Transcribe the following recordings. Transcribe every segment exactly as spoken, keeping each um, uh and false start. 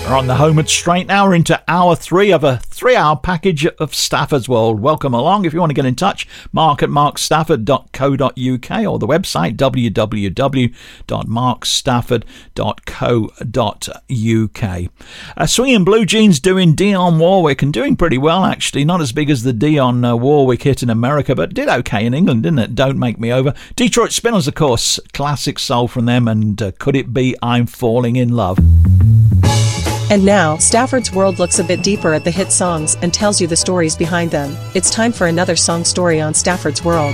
We're on the home straight now. We're into hour three of a three-hour package of Stafford's World. Welcome along. If you want to get in touch, mark at mark stafford dot co dot uk or the website w w w dot mark stafford dot co dot uk. Uh, Swinging Blue Jeans doing Dionne Warwick, and doing pretty well, actually. Not as big as the Dionne uh, Warwick hit in America, but did okay in England, didn't it? Don't Make Me Over. Detroit Spinners, of course. Classic soul from them, and uh, Could It Be I'm Falling in Love. And now, Stafford's World looks a bit deeper at the hit songs and tells you the stories behind them. It's time for another song story on Stafford's World.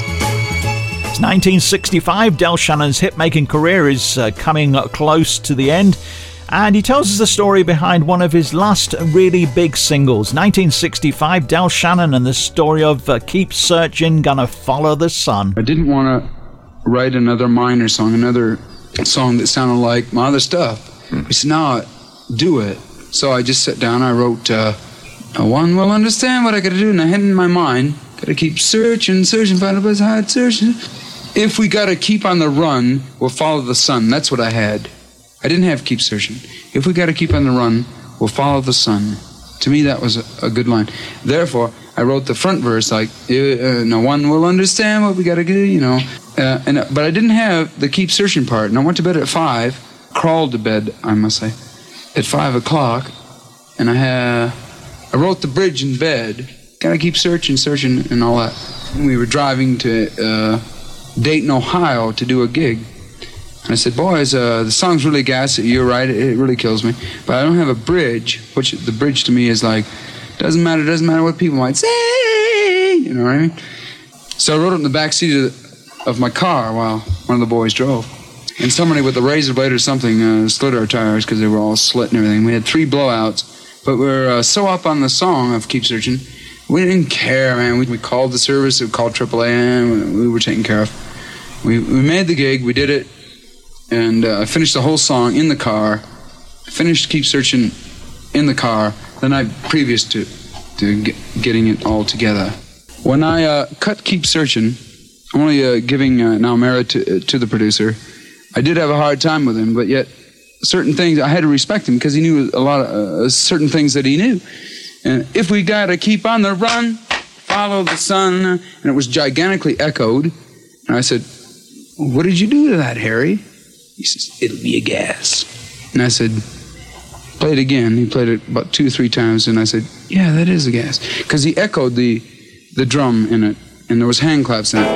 It's nineteen sixty-five. Del Shannon's hit-making career is uh, coming close to the end, and he tells us the story behind one of his last really big singles. nineteen sixty-five, Del Shannon and the story of uh, Keep Searching, Gonna Follow the Sun. I didn't want to write another minor song, another song that sounded like my other stuff. Mm. He said, no, do it. So I just sat down, I wrote, uh, no one will understand what I gotta do, and I had in my mind, gotta keep searching, searching, find a place hide, searching. If we gotta keep on the run, we'll follow the sun. That's what I had. I didn't have keep searching. If we gotta keep on the run, we'll follow the sun. To me, that was a, a good line. Therefore, I wrote the front verse like, uh, no one will understand what we gotta do, you know. Uh, and But I didn't have the keep searching part, and I went to bed at five, crawled to bed, I must say, at five o'clock, and I had, I wrote the bridge in bed. Gotta keep searching, searching, and all that. And we were driving to uh, Dayton, Ohio, to do a gig. And I said, boys, uh, the song's really gas. You're right, it, it really kills me. But I don't have a bridge, which the bridge to me is like, doesn't matter, doesn't matter what people might say. You know what I mean? So I wrote it in the back seat of, the, of my car while one of the boys drove. And somebody with a razor blade or something uh, slit our tires because they were all slit and everything. We had three blowouts, but we were uh, so up on the song of Keep Searching, we didn't care, man. We, we called the service, we called triple A, and we were taken care of. We, we made the gig, we did it, and uh, I finished the whole song in the car. I finished Keep Searching in the car the night previous to, to get, getting it all together. When I uh, cut Keep Searching, I'm only uh, giving uh, now merit to, uh, to the producer. I did have a hard time with him, but yet certain things, I had to respect him because he knew a lot of uh, certain things that he knew. And if we gotta keep on the run, follow the sun, and it was gigantically echoed. And I said, what did you do to that, Harry? He says, it'll be a gas. And I said, play it again. He played it about two or three times, and I said, yeah, that is a gas. Because he echoed the, the drum in it, and there was hand claps in it.